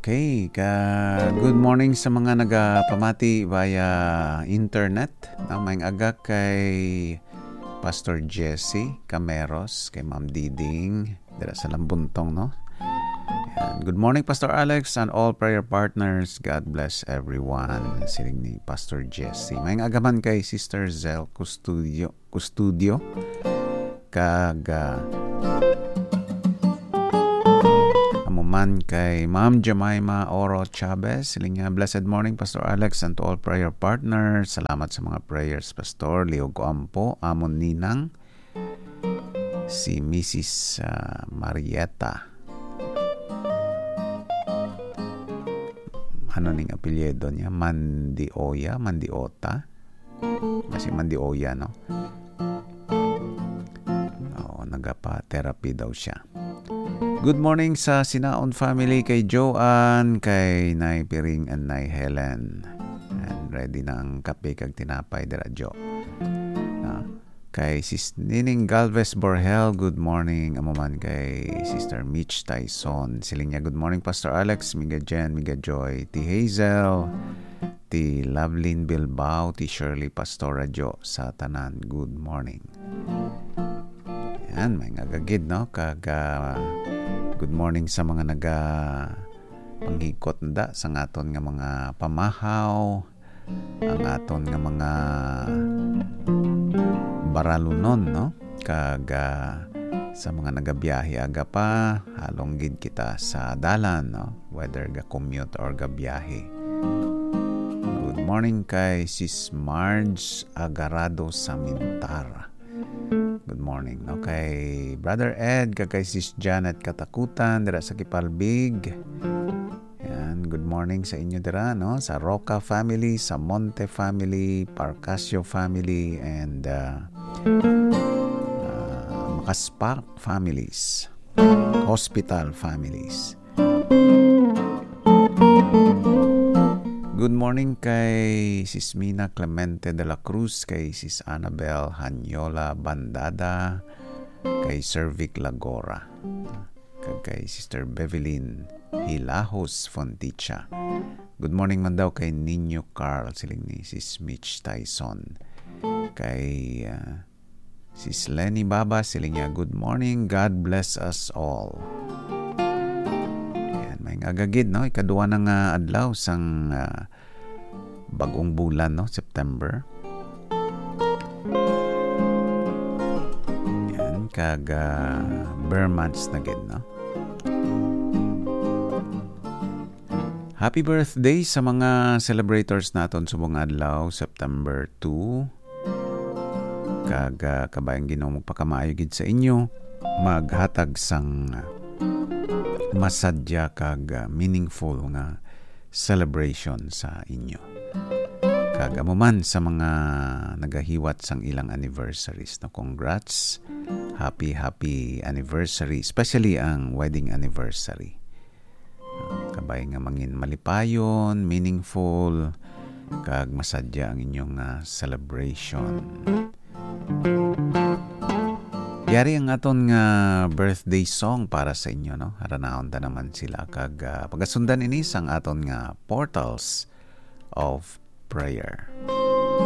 Okay, good morning sa mga nagapamati via internet. May aga kay Pastor Jesse Cameros, kay Ma'am Diding, dira sa Lambuntong, no? Yan. Good morning, Pastor Alex and all prayer partners. God bless everyone. Siling ni Pastor Jesse. May agaman kay Sister Zel Custodio. Amuman kay Ma'am Jemima Oro Chavez. Siling niya, blessed morning, Pastor Alex and to all prayer partners. Salamat sa mga prayers, Pastor. Leo Guampo, Amon Ninang, si Mrs. Marieta. Ano ning apelyido niya? Mandiota? Kasi Mandioya, no? Oo, nagapa-therapy daw siya. Good morning sa Sinaon family, kay Joanne, kay Nay Piring and Nay Helen. And ready na ang kape kag tinapay dira Jo. Kay Sis Nining Galvez Borhel, good morning. Amuman kay Sister Mitch Tyson. Siling niya, good morning Pastor Alex, Miga Jen, Miga Joy, Ti Hazel, Ti Lovelyn Bilbao, Ti Shirley Pastora Jo sa tanan. Good morning. Yan, may ngagagid, no? Good morning sa mga panghikot nda sa ngaton nga mga pamahaw, ang aton nga mga baralunon, no? Sa mga nagabiyahe aga pa, halong gid kita sa dalan, no? Whether ga commute or ga biyahe. Good morning kay Sis Marge Agarado Samintar. Good morning, no? Kay Brother Ed, kay Sis Janet Katakutan dira sa Kipalbig. Yan, good morning sa inyo dira, no? Sa Roca family, sa Monte family, Parcasio family, and Makaspak families, hospital families. Good morning kay Sis Mina Clemente de la Cruz, kay Sis Annabel Hanyola Bandada, kay Sir Vic Lagora, kay Sister Bevelyn Hilahos Fonticha. Good morning man daw kay Nino Carl, siling ni Sis Mitch Tyson. Kay Sis Lenny Baba, siling niya, good morning, God bless us all. Ayan, may agagid, no? Ikaduwa ng adlaw sang bagong bulan, no? September. Ayan, bare months na gid, no? Happy birthday sa mga celebrators naton subong adlaw, September 2. Kabayang Ginoo magpakamaayo gid sa inyo, maghatag sang masadya meaningful nga celebration sa inyo. Amuman sa mga nagahiwat sang ilang anniversaries, no? Congrats, happy anniversary, especially ang wedding anniversary. Kabay nga mangin malipayon, meaningful, kag masadya ang inyong celebration. Yari ang aton nga birthday song para sa inyo, no? Haranaon ta naman sila kag pagasundan ini sang aton nga portals of prayer.